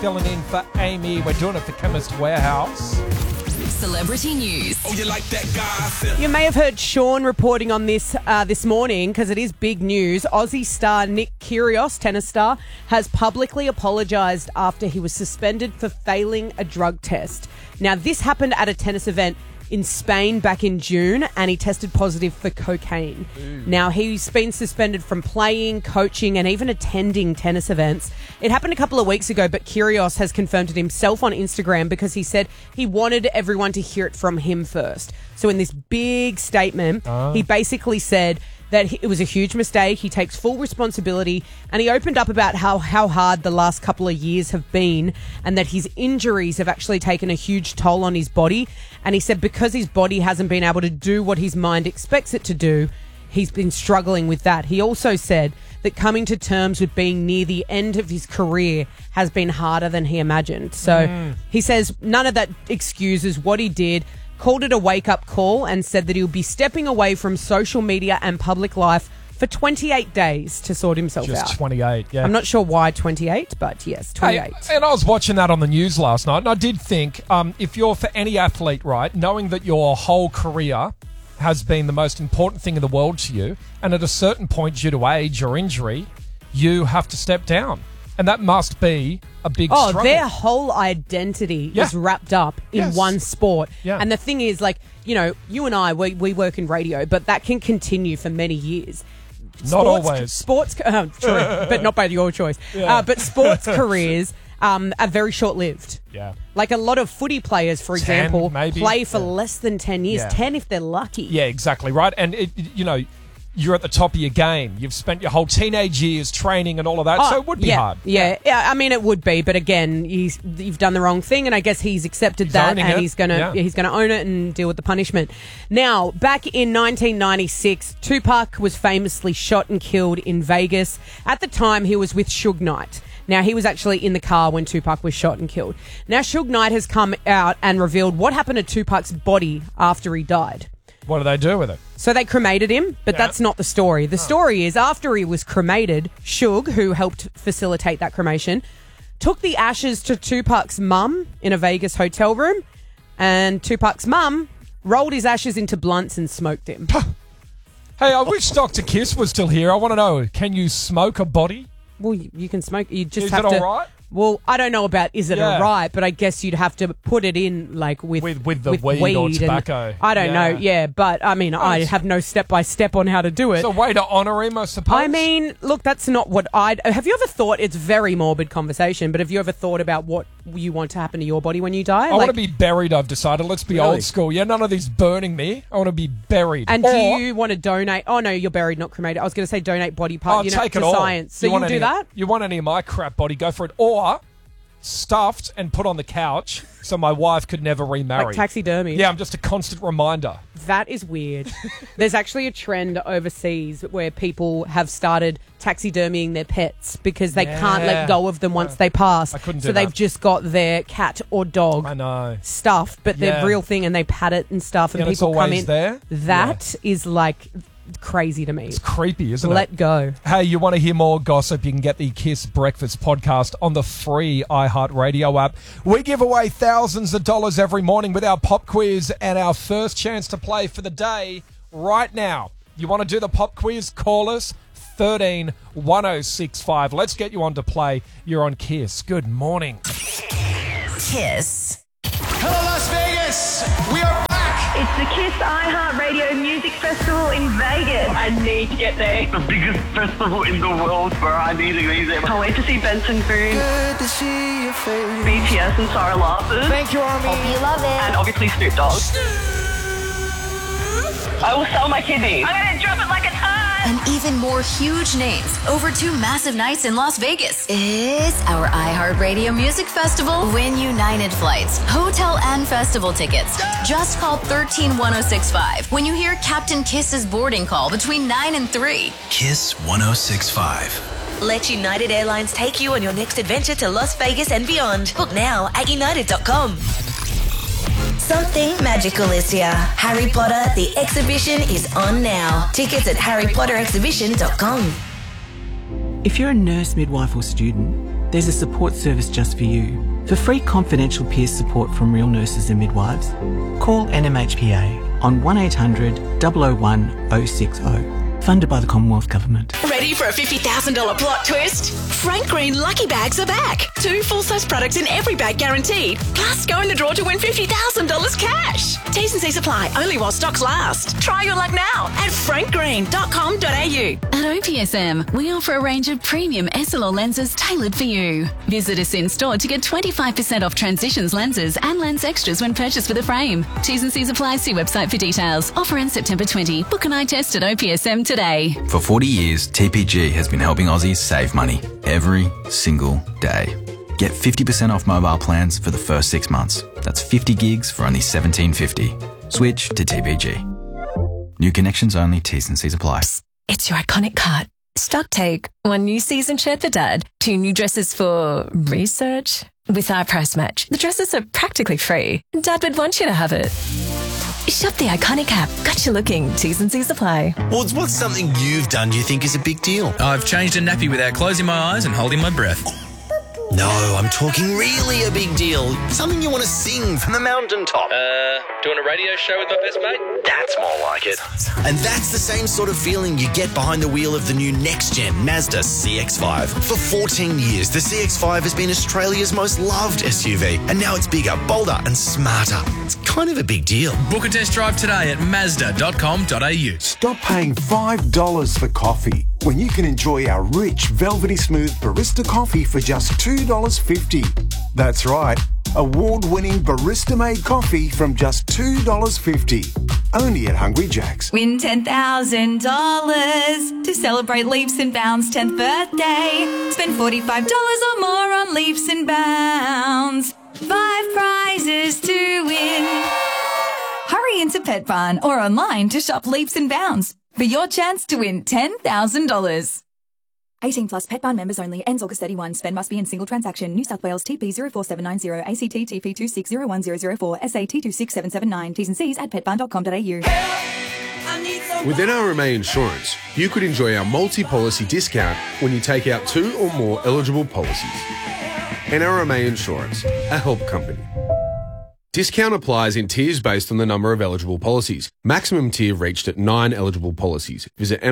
filling in for Amy. We're doing it for Chemist Warehouse. Celebrity news. Oh, you like that gossip? You may have heard Sean reporting on this this morning because it is big news. Aussie star Nick Kyrgios, tennis star, has publicly apologised after he was suspended for failing a drug test. Now, this happened at a tennis event in Spain back in June, and he tested positive for cocaine. Now, he's been suspended from playing, coaching, and even attending tennis events. It happened a couple of weeks ago, but Kyrgios has confirmed it himself on Instagram because he said he wanted everyone to hear it from him first. So in this big statement, he basically said that it was a huge mistake. He takes full responsibility, and he opened up about how hard the last couple of years have been and that his injuries have actually taken a huge toll on his body. And he said because his body hasn't been able to do what his mind expects it to do, he's been struggling with that. He also said that coming to terms with being near the end of his career has been harder than he imagined. So he says none of that excuses what he did, called it a wake-up call and said that he'll be stepping away from social media and public life for 28 days to sort himself out. Just 28, yeah. I'm not sure why 28, but yes, 28. Hey, and I was watching that on the news last night, and I did think, if you're for any athlete, right, knowing that your whole career has been the most important thing in the world to you, and at a certain point due to age or injury, you have to step down. And that must be a big struggle. Their whole identity is wrapped up in one sport. Yeah. And the thing is, like, you know, you and I, we work in radio, but that can continue for many years. Not always. True, but not by your choice. Yeah. But sports careers are very short-lived. Yeah. Like a lot of footy players, for 10 example, maybe. play for less than 10 years. Yeah. 10 if they're lucky. Yeah, exactly, right? And, you're at the top of your game. You've spent your whole teenage years training and all of that, so it would be hard. Yeah, I mean, it would be, but again, you've done the wrong thing, and I guess he's accepted that, and he's gonna own it and deal with the punishment. Now, back in 1996, Tupac was famously shot and killed in Vegas. At the time, he was with Suge Knight. Now, he was actually in the car when Tupac was shot and killed. Now, Suge Knight has come out and revealed what happened to Tupac's body after he died. What do they do with it? So they cremated him, but that's not the story. The story is after he was cremated, Suge, who helped facilitate that cremation, took the ashes to Tupac's mum in a Vegas hotel room, and Tupac's mum rolled his ashes into blunts and smoked him. Hey, I wish Dr. Kiss was still here. I want to know, can you smoke a body? Well, you can smoke. You just Is have it to. all right? Well, I don't know about is it all right, but I guess you'd have to put it in like with the weed or and- tobacco. I don't know, but I mean, I have no step-by-step on how to do it. It's a way to honour him, I suppose. I mean, look, that's not what have you ever thought, it's very morbid conversation, but have you ever thought about what you want to happen to your body when you die? I want to be buried, I've decided. Let's be old school. Yeah, none of these burning me. I want to be buried. And do you want to donate? Oh, no, you're buried, not cremated. I was going to say donate body part take to it all. science. So you do that? You want any of my crap body, go for it. Or stuffed and put on the couch so my wife could never remarry. Like taxidermy. Yeah, I'm just a constant reminder. That is weird. There's actually a trend overseas where people have started taxidermying their pets because they can't let go of them once they pass. I couldn't do so they've that. just got their cat or dog I know. stuffed, but they're real thing and they pat it and stuff and And it's people come always in. there? That is like crazy to me. It's creepy, isn't it? Let go. Hey, you want to hear more gossip? You can get the Kiss Breakfast podcast on the free iHeartRadio app. We give away thousands of dollars every morning with our pop quiz, and our first chance to play for the day right now. You want to do the pop quiz? Call us 13 1065. Let's get you on to play. You're on Kiss. Good morning. Kiss. Hello, Las Vegas. We are back. It's the Kiss iHeartRadio Music Festival in Vegas. I need to get there. The biggest festival in the world, bro. I need to be there. Can't wait to see Benson Boone, Good to see your face. BTS and Sarah Larson. Thank you, Army. You love it. And obviously Snoop Dogg. I will sell my kidneys. I'm going to drop it like a ton. And even more huge names over 2 massive nights in Las Vegas. It's our iHeartRadio Music Festival. Win United flights, hotel and festival tickets. Just call 131065 when you hear Captain Kiss's boarding call between 9 and 3. Kiss 1065. Let United Airlines take you on your next adventure to Las Vegas and beyond. Book now at united.com. Something magical is here. Harry Potter, the exhibition is on now. Tickets at harrypotterexhibition.com. If you're a nurse, midwife or student, there's a support service just for you. For free confidential peer support from real nurses and midwives, call NMHPA on 1800 001 060. Funded by the Commonwealth Government. Ready for a $50,000 plot twist? Frank Green Lucky Bags are back. 2 full-size products in every bag guaranteed. Plus, go in the draw to win $50,000 cash. T's and C's apply only while stocks last. Try your luck now at frankgreen.com.au. At OPSM, we offer a range of premium SLR lenses tailored for you. Visit us in store to get 25% off Transitions lenses and lens extras when purchased with a frame. T's and C's apply. See website for details. Offer ends September 20. Book an eye test at OPSM today. For 40 years, TPG has been helping Aussies save money every single day. Get 50% off mobile plans for the first 6 months. That's 50 gigs for only $17.50. Switch to TPG. New connections only. T's and C's apply. It's your iconic cut. Stock take. 1 new season shirt for Dad. 2 new dresses for research. With our price match, the dresses are practically free. Dad would want you to have it. Shop the iconic app. Got you looking. T's and C's apply. What's something you've done you think is a big deal? I've changed a nappy without closing my eyes and holding my breath. No, I'm talking really a big deal. Something you want to sing from the mountaintop. Doing a radio show with my best mate? That's more like it. And that's the same sort of feeling you get behind the wheel of the new next-gen Mazda CX-5. For 14 years, the CX-5 has been Australia's most loved SUV, and now it's bigger, bolder and smarter. It's kind of a big deal. Book a test drive today at Mazda.com.au. Stop paying $5 for coffee when you can enjoy our rich, velvety smooth barista coffee for just $2.50. That's right, award-winning barista-made coffee from just $2.50. Only at Hungry Jack's. Win $10,000 to celebrate Leaps and Bounds' 10th birthday. Spend $45 or more on Leaps and Bounds. 5 prizes to win. Hurry into Pet Barn or online to shop Leaps and Bounds for your chance to win $10,000. 18 plus Pet Barn members only. Ends August 31. Spend must be in single transaction. New South Wales TP 04790. ACT TP 26010004. SA T26779. T's and C's at petbarn.com.au. With NRMA Insurance, you could enjoy our multi-policy discount when you take out 2 or more eligible policies. NRMA Insurance, a help company. Discount applies in tiers based on the number of eligible policies. Maximum tier reached at 9 eligible policies. Visit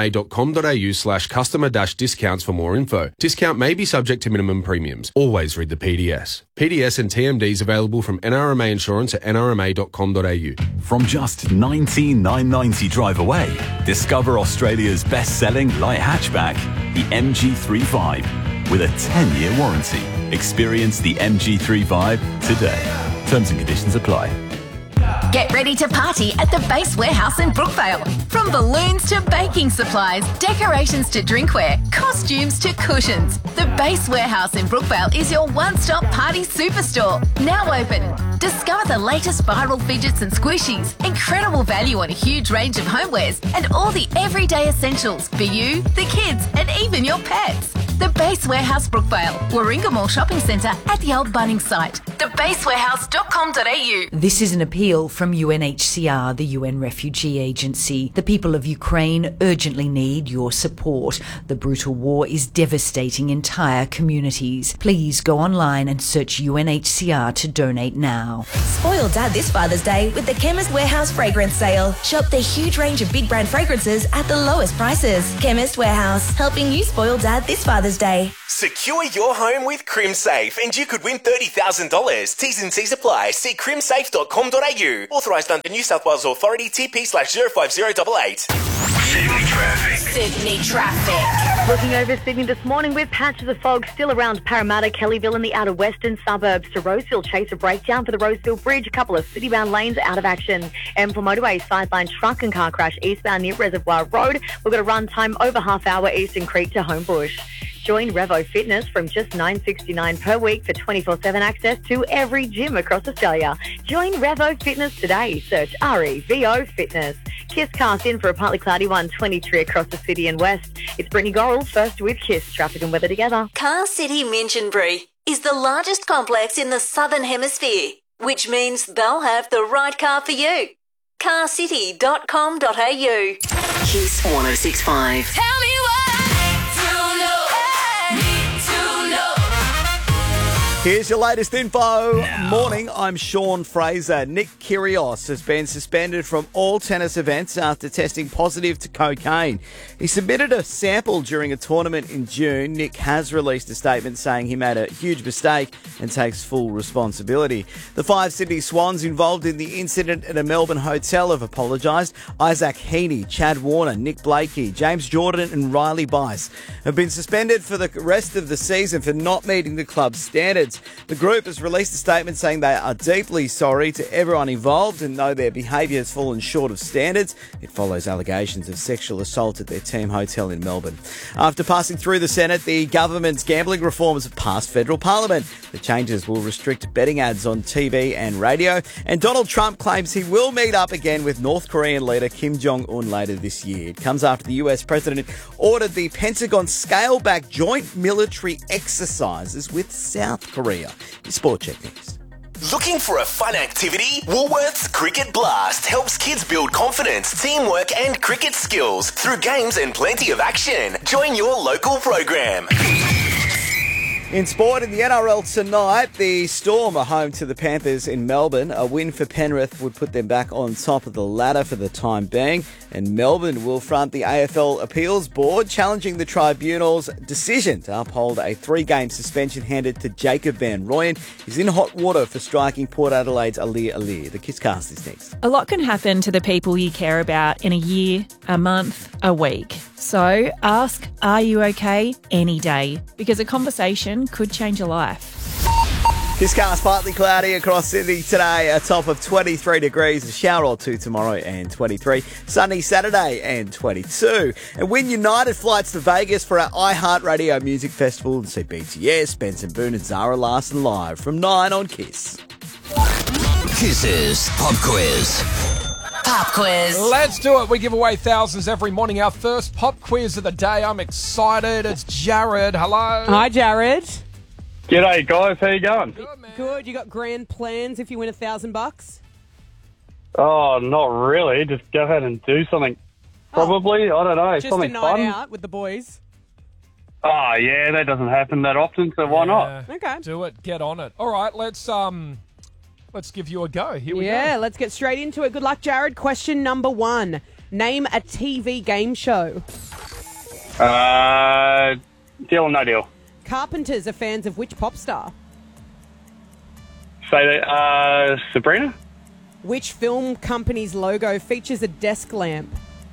nrma.com.au/customer-discounts for more info. Discount may be subject to minimum premiums. Always read the PDS. PDS and TMDs available from NRMA Insurance at nrma.com.au. From just $19,990 drive away, discover Australia's best-selling light hatchback, the MG3 with a 10-year warranty. Experience the MG3 Vibe today. Terms and conditions apply. Get ready to party at the Base Warehouse in Brookvale. From balloons to baking supplies, decorations to drinkware, costumes to cushions. The Base Warehouse in Brookvale is your one-stop party superstore. Now open. Discover the latest viral fidgets and squishies, incredible value on a huge range of homewares, and all the everyday essentials for you, the kids, and even your pets. The Base Warehouse Brookvale, Warringah Mall Shopping Centre at the old Bunnings site. thebasewarehouse.com.au. This is an appeal from UNHCR, the UN Refugee Agency. The people of Ukraine urgently need your support. The brutal war is devastating entire communities. Please go online and search UNHCR to donate now. Spoil Dad this Father's Day with the Chemist Warehouse Fragrance Sale. Shop the huge range of big brand fragrances at the lowest prices. Chemist Warehouse, helping you spoil Dad this Father's Day. Secure your home with CrimSafe and you could win $30,000. T's and C's apply. See crimsafe.com.au. Authorised under New South Wales Authority TP/05088. Sydney traffic. Looking over Sydney this morning with patches of fog still around Parramatta, Kellyville and the outer western suburbs. To Roseville, chase a breakdown for the Roseville Bridge. A couple of city-bound lanes out of action. Empla Motorway sideline truck and car crash eastbound near Reservoir Road. We've got a run time over half hour Eastern Creek to Homebush. Join Revo Fitness from just $9.69 per week for 24/7 access to every gym across Australia. Join Revo Fitness today. Search REVO Fitness. Kiss cast in for a partly cloudy 123 across the city and west. It's Brittany Gorrell first with Kiss traffic and weather together. Car City Minchinbury is the largest complex in the Southern Hemisphere, which means they'll have the right car for you. carcity.com.au. Kiss 106.5. Tell me what you know. Need to know. Here's your latest info. Morning, I'm Sean Fraser. Nick Kyrgios has been suspended from all tennis events after testing positive to cocaine. He submitted a sample during a tournament in June. Nick has released a statement saying he made a huge mistake and takes full responsibility. The 5 Sydney Swans involved in the incident at a Melbourne hotel have apologised. Isaac Heaney, Chad Warner, Nick Blakey, James Jordan and Riley Bice have been suspended for the rest of the season for not meeting the club's standards. The group has released a statement saying they are deeply sorry to everyone involved and know their behaviour has fallen short of standards. It follows allegations of sexual assault at their team hotel in Melbourne. After passing through the Senate, the government's gambling reforms have passed federal parliament. The changes will restrict betting ads on TV and radio, and Donald Trump claims he will meet up again with North Korean leader Kim Jong-un later this year. It comes after the US president ordered the Pentagon scale back joint military exercises with South Korea. Your Sport Check next. Looking for a fun activity? Woolworths Cricket Blast helps kids build confidence, teamwork and cricket skills through games and plenty of action. Join your local program. In sport, in the NRL tonight, the Storm are home to the Panthers in Melbourne. A win for Penrith would put them back on top of the ladder for the time being. And Melbourne will front the AFL Appeals Board, challenging the Tribunal's decision to uphold a 3-game suspension handed to Jacob Van Rooyen. He's in hot water for striking Port Adelaide's Alir Alir. The Kisscast is next. A lot can happen to the people you care about in a year, a month, a week. So ask, are you okay, any day? Because a conversation could change your life. Kisscast partly cloudy across Sydney today, a top of 23 degrees, a shower or two tomorrow and 23. Sunny Saturday and 22. And win United flights to Vegas for our iHeartRadio Music Festival and see BTS, Benson Boone and Zara Larsson live from 9 on Kiss. Kiss's Pop Quiz. Pop quiz. Let's do it. We give away thousands every morning. Our first pop quiz of the day. I'm excited. It's Jared. Hello. Hi, Jared. G'day, guys. How you going? Good. You got grand plans if you win $1,000? Oh, not really. Just go ahead and do something. Probably. I don't know. Just something a night fun. out with the boys. Oh, yeah. That doesn't happen that often, so why not? Okay. Do it. Get on it. All right. Let's give you a go. Here we go. Yeah, let's get straight into it. Good luck, Jared. Question number 1. Name a TV game show. Deal or no deal? Carpenters are fans of which pop star? Say that. Sabrina? Which film company's logo features a desk lamp?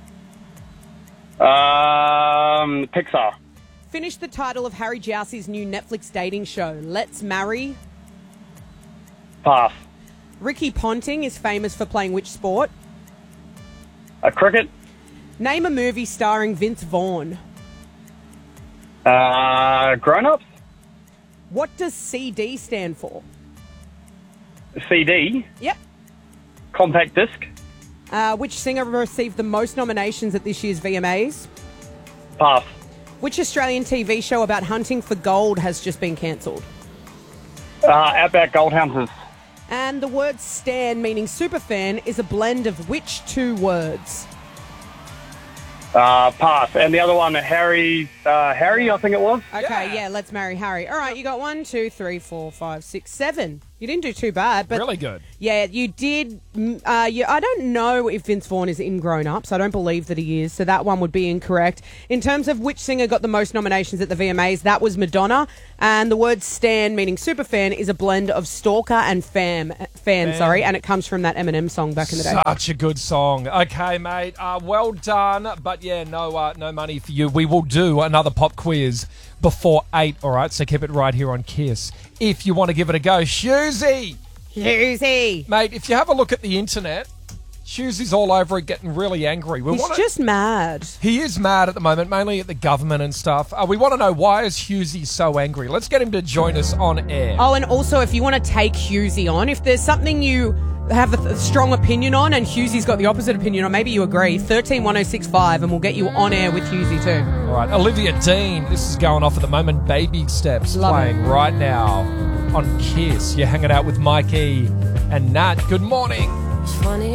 Pixar. Finish the title of Harry Jowsey's new Netflix dating show, Let's Marry. Pass. Ricky Ponting is famous for playing which sport? Cricket. Name a movie starring Vince Vaughn. Grown-ups. What does CD stand for? CD. Yep. Compact disc. Which singer received the most nominations at this year's VMAs? Pass. Which Australian TV show about hunting for gold has just been cancelled? Outback Gold Hunters. And the word stan, meaning superfan, is a blend of which 2 words? Pass. And the other one, Harry, I think it was. Okay, yeah, Let's Marry Harry. All right, you got 1, 2, 3, 4, 5, 6, 7. You didn't do too bad, but really good. Yeah, you did. I don't know if Vince Vaughn is in Grown Ups. I don't believe that he is, so that one would be incorrect. In terms of which singer got the most nominations at the VMAs, that was Madonna. And the word stan, meaning superfan, is a blend of stalker and fan, and it comes from that Eminem song back in the day. Such a good song. Okay, mate. Well done, but yeah, no money for you. We will do another pop quiz before 8, all right? So keep it right here on Kiss. If you want to give it a go, Shusey! Mate, if you have a look at the internet, Shusey's all over it, getting really angry. He's just mad. He is mad at the moment, mainly at the government and stuff. We want to know, why is Husey so angry? Let's get him to join us on air. Oh, and also, if you want to take Husey on, if there's something you have a strong opinion on and Husey's got the opposite opinion on, maybe you agree, 131065 and we'll get you on air with Husey too. All right, Olivia Dean, this is going off at the moment. Baby Steps playing right now on Kiss. You're hanging out with Mikey and Nat. Good morning. Funny